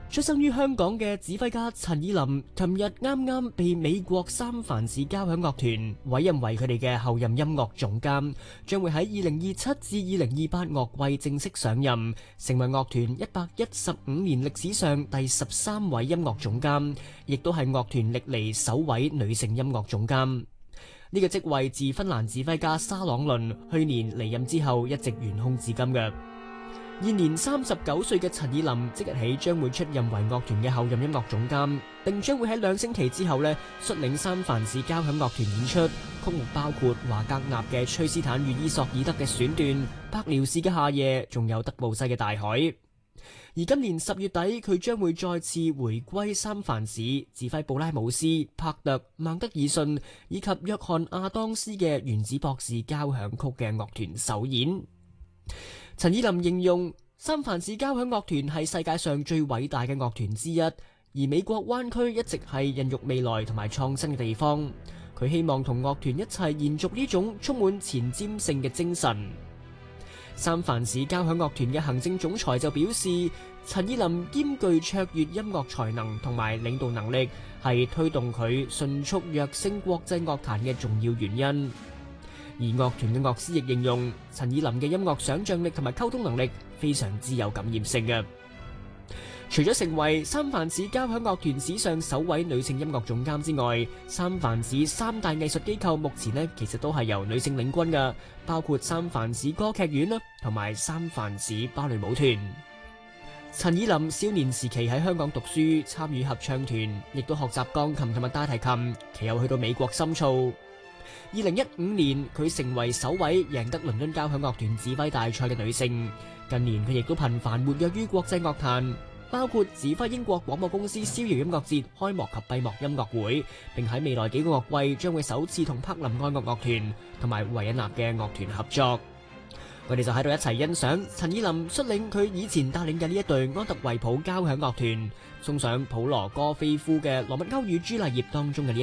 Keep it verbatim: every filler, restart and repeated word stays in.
出生於香港嘅指揮家陳以琳，琴日啱啱被美國三藩市交響樂團委任為佢哋嘅後任音樂總監，將會喺二零二七至二零二八樂季正式上任，成為樂團一百一十五年歷史上第十三位音樂總監，亦都係樂團歷嚟首位女性音樂總監。呢個職位自芬蘭指揮家沙朗倫去年離任之後，一直懸空至今嘅。現年三十九歲嘅陳以琳即日起將會出任為樂團嘅後任音樂總監，並將會喺兩星期之後呢率領三藩市交響樂團演出，曲目包括華格納嘅《崔斯坦與伊索爾德》嘅選段、柏遼士嘅《夏夜》，仲有德布西嘅《大海》。而今年十月底，佢將會再次回歸三藩市，指揮布拉姆斯、帕特、孟德爾遜以及約翰亞當斯嘅《原子博士交響曲》嘅樂團首演。陳以琳形容三藩市交響樂團係世界上最偉大嘅樂團之一，而美國灣區一直係孕育未來同埋創新嘅地方。佢希望同樂團一齊延續呢種充滿前瞻性嘅精神。三藩市交響樂團嘅行政總裁就表示，陳以琳兼具卓越音樂才能同埋領導能力，係推動佢迅速躍升國際樂壇嘅重要原因。而樂團嘅樂師亦形容陳以琳嘅音樂想像力同埋溝通能力非常之有感染性嘅。除咗成為三藩市交響樂團史上首位女性音樂總監之外，三藩市三大藝術機構目前呢其實都係由女性領軍嘅，包括三藩市歌劇院啦，同埋三藩市芭蕾舞團。陳以琳少年時期喺香港讀書，參與合唱團，亦都學習鋼琴同埋大提琴，其後去到美國深造。二零一五年，佢成為首位贏得倫敦交響樂團指揮大賽嘅女性。近年佢亦都頻繁活躍於國際樂壇，包括指揮英國廣播公司逍遙音樂節開幕及閉幕音樂會，並喺未來幾個樂季將會首次同柏林愛樂樂團同埋維也納嘅樂團合作。我哋就喺度一齊欣賞陳以琳率領佢以前帶領嘅呢一隊安特衛普交響樂團，送上普羅戈菲夫嘅羅密歐與朱麗葉當中嘅呢